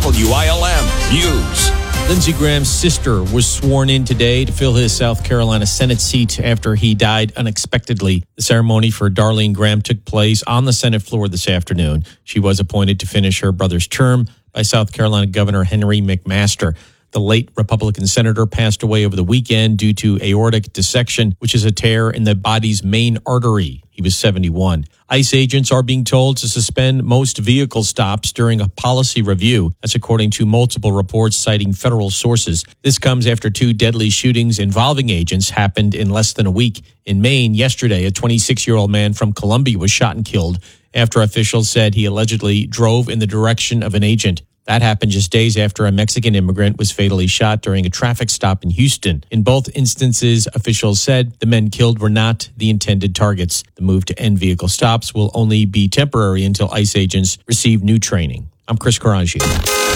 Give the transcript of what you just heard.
WILM News. Lindsey Graham's sister was sworn in today to fill his South Carolina Senate seat after he died unexpectedly. The ceremony for Darlene Graham took place on the Senate floor this afternoon. She was appointed to finish her brother's term by South Carolina Governor Henry McMaster. The late Republican senator passed away over the weekend due to aortic dissection, which is a tear in the body's main artery. He was 71. ICE agents are being told to suspend most vehicle stops during a policy review. That's according to multiple reports citing federal sources. This comes after 2 deadly shootings involving agents happened in less than a week. In Maine, yesterday, a 26-year-old man from Columbia was shot and killed after officials said he allegedly drove in the direction of an agent. That happened just days after a Mexican immigrant was fatally shot during a traffic stop in Houston. In both instances, officials said the men killed were not the intended targets. The move to end vehicle stops will only be temporary until ICE agents receive new training. I'm Chris Coraggio.